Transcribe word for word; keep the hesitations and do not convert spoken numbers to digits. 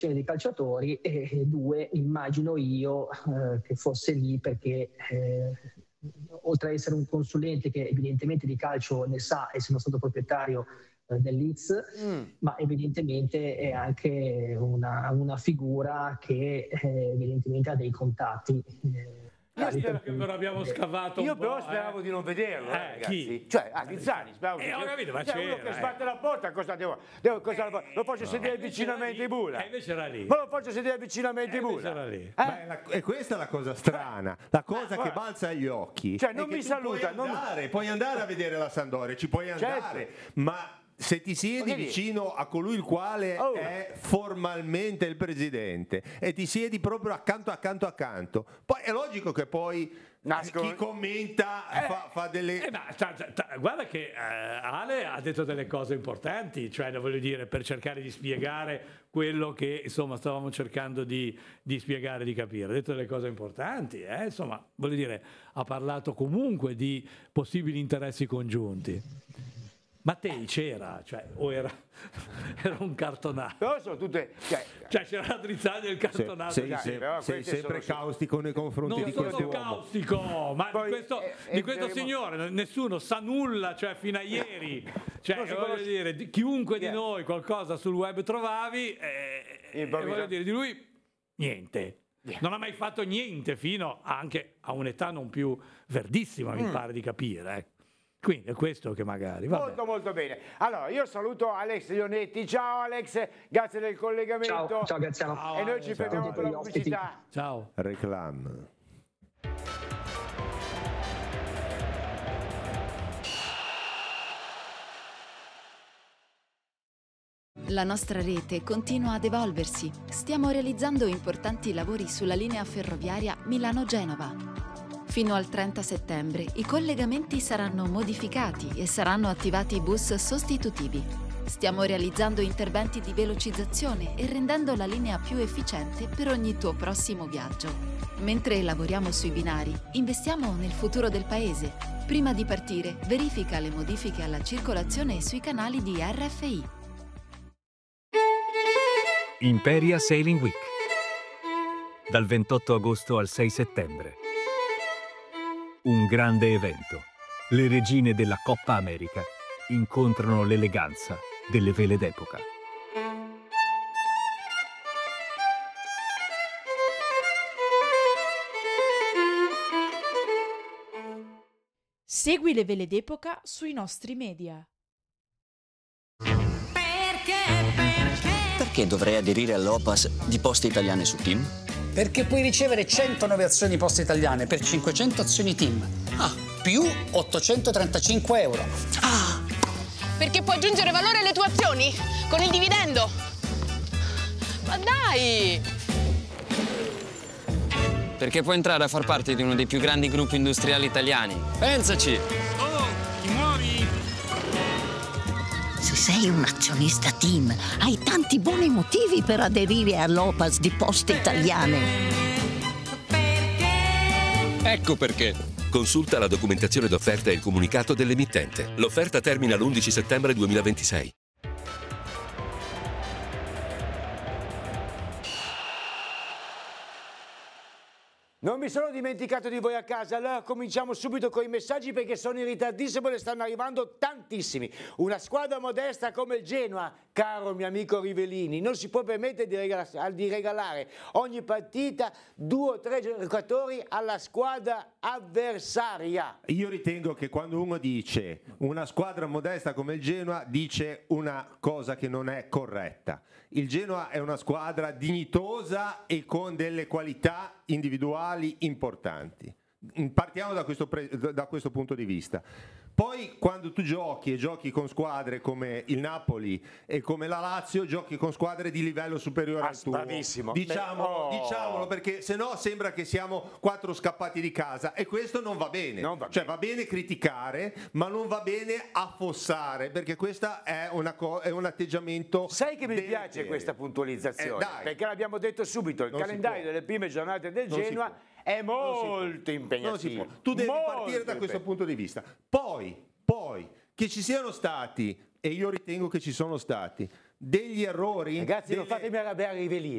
dei calciatori, e, e due, immagino io eh, che fosse lì perché eh, oltre ad essere un consulente che evidentemente di calcio ne sa, essendo stato proprietario eh, del Leeds, mm. ma evidentemente è anche una, una figura che eh, evidentemente ha dei contatti. Eh, Io spero che non abbiamo scavato Io un però po', speravo eh. di non vederlo, eh, Eh, ragazzi. chi? Cioè, a Rizzani, speravo Eh, che ho capito, ma cioè, c'era, uno che eh. sbatte la porta, cosa devo? devo cosa lo, lo faccio No. sedere E vicino a invece era Mendy lì. Bula. E invece era lì. Ma lo faccio sedere vicino a Mendy E invece Bula. era lì. Eh? Ma è la- e questa è la cosa strana, la cosa Eh, che guarda. balza agli occhi. Cioè, è non che mi tu saluta, puoi non mi- andare, puoi andare a vedere la Sampdoria, ci puoi Certo. andare, ma se ti siedi Ma che vicino a colui il quale Oh. è formalmente il presidente e ti siedi proprio accanto accanto accanto, poi è logico che poi Nascono- chi commenta Eh, fa, fa delle... eh, ma, ta- ta- ta- guarda che eh, Ale ha detto delle cose importanti, cioè voglio dire, per cercare di spiegare quello che insomma stavamo cercando di, di spiegare, di capire. Ha detto delle cose importanti, eh? Insomma, voglio dire, ha parlato comunque di possibili interessi congiunti. Mattei c'era, cioè, o era, era un cartonato? Però sono tutte... Cioè, Cioè c'era la Drizzani e il cartonato. sei, Dai, sei- però sei queste sempre sono- caustico nei confronti Non di sono quest'uomo. caustico, ma Poi, di questo, eh, di questo entreremo- signore nessuno sa nulla, cioè fino a ieri. Cioè, Non si voglio conosce- dire, di- chiunque di Yeah. noi qualcosa sul web trovavi, eh, e Improvvisa- voglio dire, di lui niente. Yeah. Non ha mai fatto niente fino a- anche a un'età non più verdissima, mi Mm. pare di capire. ecco. Quindi è questo che magari... vabbè. Molto molto bene. Allora, io saluto Alex Leonetti. Ciao Alex, grazie del collegamento. Ciao, ciao Graziano. Ciao, E noi ci Alex. fermiamo Ciao. per la Gli ospiti. pubblicità. Ciao. Reclam. La nostra rete continua ad evolversi. Stiamo realizzando importanti lavori sulla linea ferroviaria Milano-Genova. Fino al trenta settembre i collegamenti saranno modificati e saranno attivati bus sostitutivi. Stiamo realizzando interventi di velocizzazione e rendendo la linea più efficiente per ogni tuo prossimo viaggio. Mentre lavoriamo sui binari, investiamo nel futuro del paese. Prima di partire, verifica le modifiche alla circolazione sui canali di R F I. Imperia Sailing Week, dal ventotto agosto al sei settembre. Un grande evento. Le regine della Coppa America incontrano l'eleganza delle vele d'epoca. Segui le vele d'epoca sui nostri media. Perché dovrei aderire all'O P A S di Poste Italiane su Team? Perché puoi ricevere centonove azioni Poste Italiane per cinquecento azioni Team. Ah, più ottocentotrentacinque euro. Ah, perché puoi aggiungere valore alle tue azioni con il dividendo. Ma dai! Perché puoi entrare a far parte di uno dei più grandi gruppi industriali italiani. Pensaci! Oh, ti muovi? Se sei un azionista Team, hai tanti buoni motivi per aderire all'O P A S di Poste Italiane. Ecco perché. Consulta la documentazione d'offerta e il comunicato dell'emittente. L'offerta termina l'undici settembre duemilaventisei. Non mi sono dimenticato di voi a casa, allora cominciamo subito con i messaggi perché sono in ritardissimo e ne stanno arrivando tantissimi. Una squadra modesta come il Genoa, caro mio amico Rivellini, non si può permettere di regalare, di regalare ogni partita due o tre giocatori alla squadra avversaria. Io ritengo che quando uno dice una squadra modesta come il Genoa dice una cosa che non è corretta. Il Genoa è una squadra dignitosa e con delle qualità individuali importanti. Partiamo da questo, pre- da questo punto di vista. Poi quando tu giochi e giochi con squadre come il Napoli e come la Lazio, giochi con squadre di livello superiore Ah, al tuo. bravissimo. Diciamo, Beh, oh. diciamolo, perché se no sembra che siamo quattro scappati di casa e questo non va bene. Non va cioè va bene criticare, ma non va bene affossare, perché questo è, una co- è un atteggiamento. Sai che mi del- piace questa puntualizzazione? Eh, dai. Perché l'abbiamo detto subito, il Non si calendario può. delle prime giornate del Non si Genoa può. è Non si può. molto impegnativo. Non si può. Tu devi Molto partire da questo impegnativo. punto di vista. Poi, poi, che ci siano stati, e io ritengo che ci sono stati, degli errori. Ragazzi, delle... non fatemi arrabbiare Rivellini.